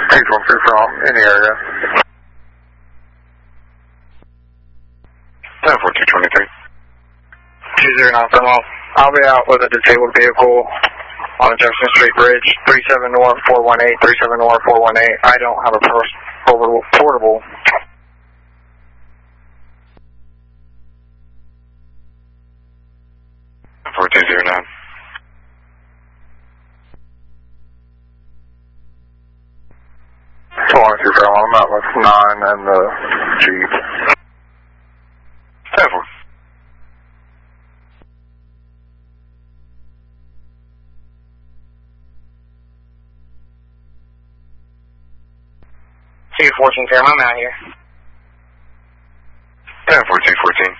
813 from any area. 104223. 209 thermal. I'll be out with a disabled vehicle on the Jefferson Street Bridge, 37 North 418, 37 North 418. I don't have a portable. 4209. I'm out with 9 and the Jeep. 10-4. Two 14 Fairmont, I'm out here. 104214.